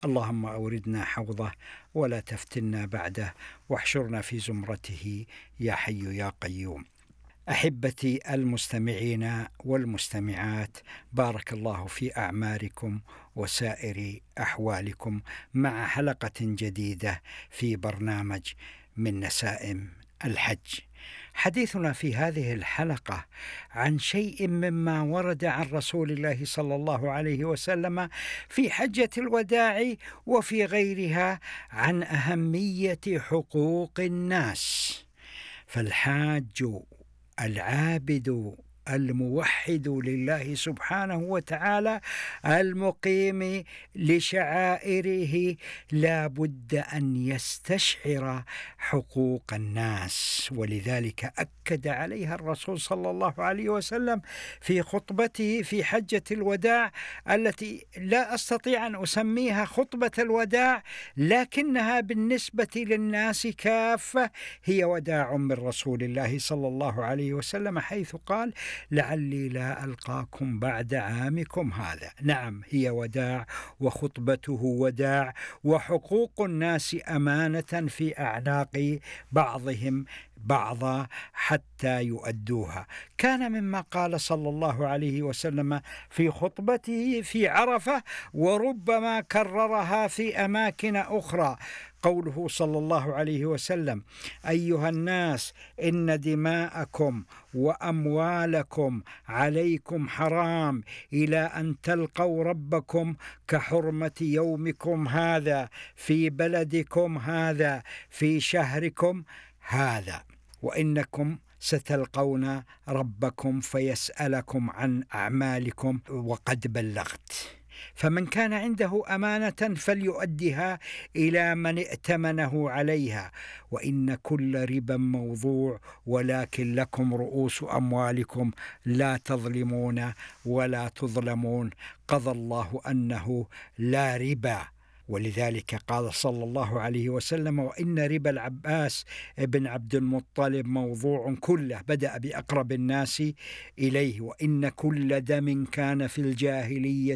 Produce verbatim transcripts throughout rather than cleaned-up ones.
اللهم أوردنا حوضه ولا تفتنا بعده، واحشرنا في زمرته يا حي يا قيوم. أحبتي المستمعين والمستمعات، بارك الله في أعماركم وسائر أحوالكم مع حلقة جديدة في برنامج من نسائم الحج. حديثنا في هذه الحلقة عن شيء مما ورد عن رسول الله صلى الله عليه وسلم في حجة الوداع وفي غيرها عن أهمية حقوق الناس. فالحاج العابد الموحد لله سبحانه وتعالى المقيم لشعائره لا بد أن يستشعر حقوق الناس، ولذلك أكد عليها الرسول صلى الله عليه وسلم في خطبته في حجة الوداع، التي لا أستطيع أن أسميها خطبة الوداع، لكنها بالنسبة للناس كافة هي وداع من رسول الله صلى الله عليه وسلم، حيث قال: لعلي لا ألقاكم بعد عامكم هذا. نعم، هي وداع، وخطبته وداع، وحقوق الناس أمانة في أعناق بعضهم بعضا حتى يؤدوها. كان مما قال صلى الله عليه وسلم في خطبته في عرفة، وربما كررها في أماكن أخرى، قوله صلى الله عليه وسلم: أيها الناس، إن دماءكم وأموالكم عليكم حرام إلى أن تلقوا ربكم كحرمة يومكم هذا في بلدكم هذا في شهركم هذا، وإنكم ستلقون ربكم فيسألكم عن أعمالكم وقد بلغت. فمن كان عنده أمانة فليؤدها إلى من ائتمنه عليها، وإن كل ربا موضوع، ولكن لكم رؤوس أموالكم لا تظلمون ولا تظلمون. قضى الله أنه لا ربا، ولذلك قال صلى الله عليه وسلم: وإن ربا العباس بن عبد المطلب موضوع كله، بدأ بأقرب الناس إليه، وإن كل دم كان في الجاهلية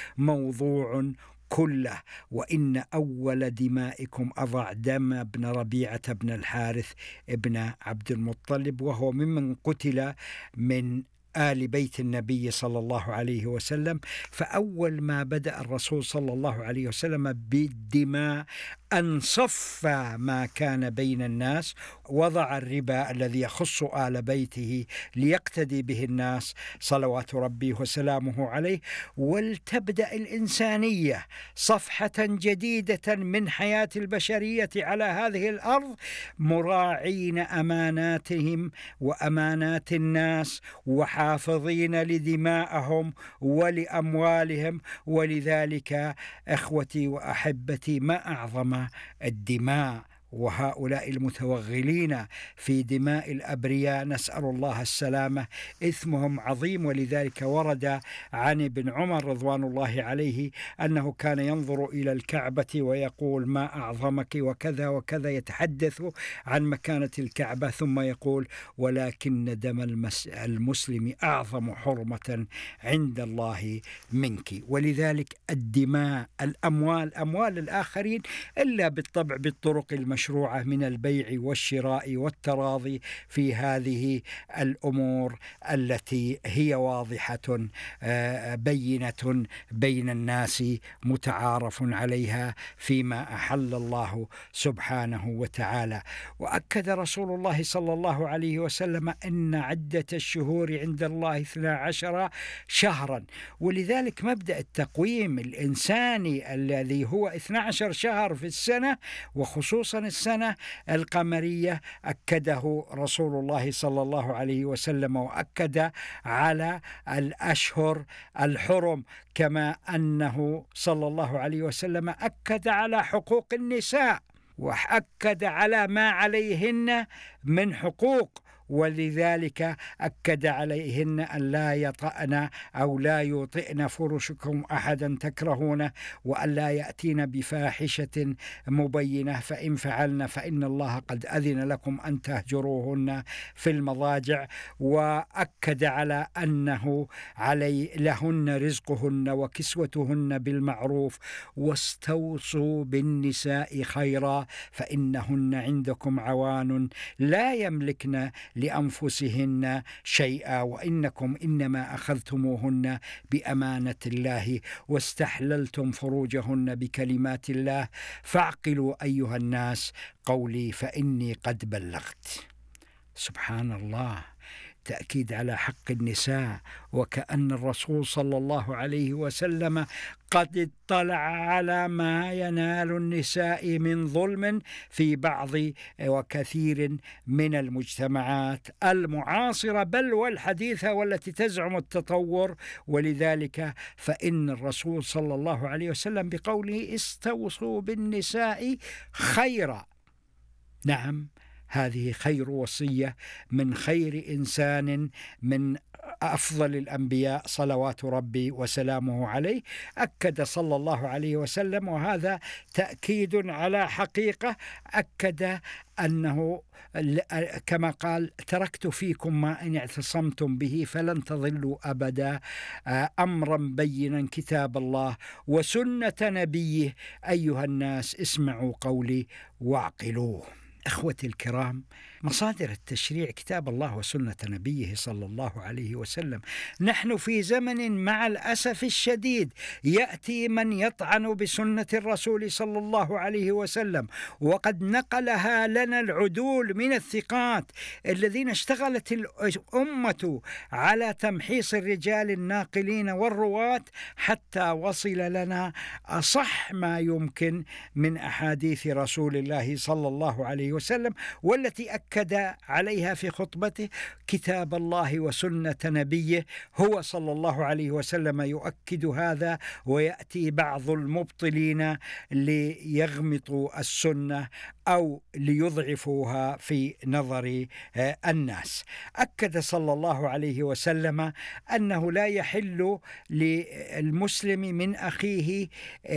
موضوع كله، وإن أول دمائكم أضع دم ابن ربيعة بن الحارث ابن عبد المطلب، وهو ممن قتل من آل بيت النبي صلى الله عليه وسلم. فأول ما بدأ الرسول صلى الله عليه وسلم بالدماء أن صفى ما كان بين الناس، وضع الربا الذي يخص آل بيته ليقتدي به الناس صلوات ربي وسلامه عليه، ولتبدأ الإنسانية صفحة جديدة من حياة البشرية على هذه الأرض، مراعين أماناتهم وأمانات الناس، وحافظين لدماءهم ولأموالهم. ولذلك إخوتي وأحبتي، ما أعظم الدماء وهؤلاء المتوغلين في دماء الأبرياء، نسأل الله السلامة، إثمهم عظيم. ولذلك ورد عن ابن عمر رضوان الله عليه أنه كان ينظر إلى الكعبة ويقول: ما أعظمك وكذا وكذا، يتحدث عن مكانة الكعبة، ثم يقول: ولكن دم المسلم أعظم حرمة عند الله منك. ولذلك الدماء، الأموال، أموال الآخرين، إلا بالطبع بالطرق المشروعة من البيع والشراء والتراضي في هذه الأمور التي هي واضحة بينة بين الناس، متعارف عليها فيما أحل الله سبحانه وتعالى. وأكد رسول الله صلى الله عليه وسلم أن عدة الشهور عند الله اثنا عشر شهرا، ولذلك مبدأ التقويم الإنساني الذي هو اثنا عشر شهر في السنة، وخصوصا السنة القمرية، أكده رسول الله صلى الله عليه وسلم، وأكد على الأشهر الحرم، كما أنه صلى الله عليه وسلم أكد على حقوق النساء، وأكد على ما عليهن من حقوق، ولذلك أكد عليهن أن لا يطأن أو لا يطئن فرشكم أحدا تكرهونه، وأن لا يأتين بفاحشة مبينة، فإن فعلن فإن الله قد أذن لكم أن تهجروهن في المضاجع. وأكد على أنه علي لهن رزقهن وكسوتهن بالمعروف، واستوصوا بالنساء خيرا فإنهن عندكم عوان لا يملكن لأنفسهن شيئا، وإنكم إنما أخذتموهن بأمانة الله واستحللتم فروجهن بكلمات الله، فاعقلوا أيها الناس قولي فإني قد بلغت. سبحان الله، تأكيد على حق النساء، وكأن الرسول صلى الله عليه وسلم قد اطلع على ما ينال النساء من ظلم في بعض وكثير من المجتمعات المعاصرة بل والحديثة والتي تزعم التطور. ولذلك فإن الرسول صلى الله عليه وسلم بقوله استوصوا بالنساء خيرا، نعم هذه خير وصية من خير إنسان من أفضل الأنبياء صلوات ربي وسلامه عليه، أكد صلى الله عليه وسلم، وهذا تأكيد على حقيقة، أكد أنه كما قال تركت فيكم ما إن اعتصمتم به فلن تضلوا أبدا، أمرا بينا كتاب الله وسنة نبيه، أيها الناس اسمعوا قولي واعقلوه. أخوتي الكرام، مصادر التشريع كتاب الله وسنة نبيه صلى الله عليه وسلم. نحن في زمن مع الأسف الشديد يأتي من يطعن بسنة الرسول صلى الله عليه وسلم، وقد نقلها لنا العدول من الثقات الذين اشتغلت الأمة على تمحيص الرجال الناقلين والرواة حتى وصل لنا أصح ما يمكن من أحاديث رسول الله صلى الله عليه وسلم، والتي أكد عليها في خطبته كتاب الله وسنة نبيه. هو صلى الله عليه وسلم يؤكد هذا، ويأتي بعض المبطلين ليغمطوا السنة أو ليضعفوها في نظر الناس. أكد صلى الله عليه وسلم أنه لا يحل للمسلم من أخيه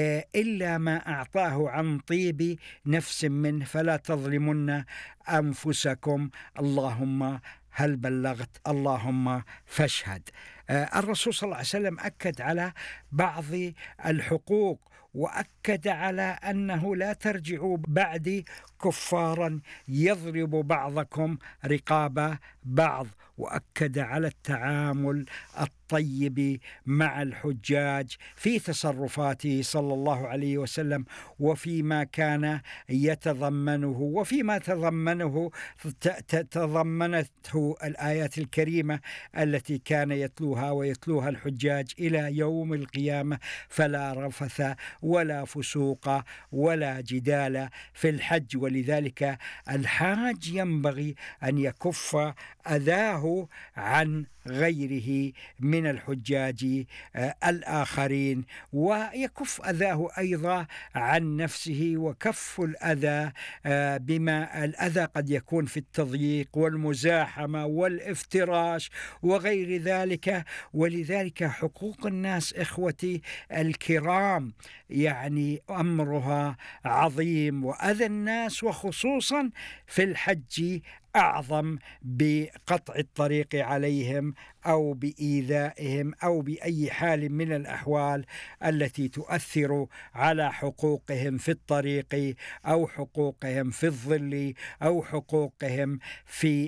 إلا ما أعطاه عن طيب نفس منه، فلا تظلمن أنفسكم، اللهم هل بلغت، اللهم فاشهد. الرسول صلى الله عليه وسلم أكد على بعض الحقوق، وأكد على أنه لا ترجعوا بعدي كفارا يضرب بعضكم رقاب بعض، وأكد على التعامل الطيب مع الحجاج في تصرفاته صلى الله عليه وسلم، وفيما كان يتضمنه وفيما تضمنه تضمنته الآيات الكريمة التي كان يتلوها ويتلوها الحجاج إلى يوم القيامة، فلا رفث ولا فسوق ولا جدال في الحج. ولذلك الحاج ينبغي أن يكف أذاه عن غيره من الحجاج الآخرين، ويكف أذاه أيضا عن نفسه، وكف الأذى بما الأذى قد يكون في التضييق والمزاحمة والافتراش وغير ذلك. ولذلك حقوق الناس إخوتي الكرام يعني أمرها عظيم، وأذى الناس وخصوصا في الحج أعظم بقطع الطريق عليهم أو بإيذائهم أو بأي حال من الأحوال التي تؤثر على حقوقهم في الطريق أو حقوقهم في الظل أو حقوقهم في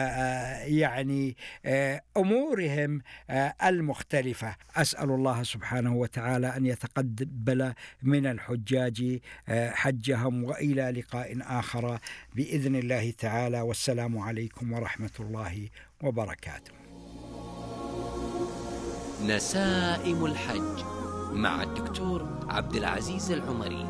يعني أمورهم المختلفة. أسأل الله سبحانه وتعالى أن يتقبل من الحجاج حجهم، وإلى لقاء آخر بإذن الله تعالى، والسلام عليكم ورحمة الله وبركاته. نسائم الحج مع الدكتور عبد العزيز العمري.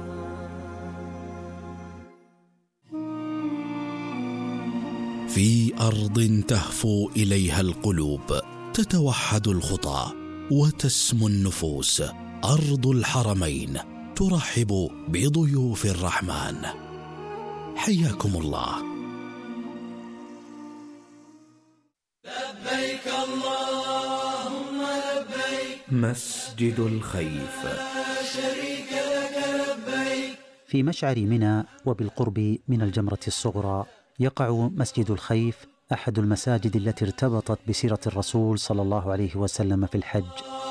في أرض تهفو إليها القلوب، تتوحد الخطى وتسمو النفوس، أرض الحرمين ترحب بضيوف الرحمن. حياكم الله. مسجد الخيف. في مشعر منى وبالقرب من الجمرة الصغرى يقع مسجد الخيف، أحد المساجد التي ارتبطت بسيرة الرسول صلى الله عليه وسلم في الحج.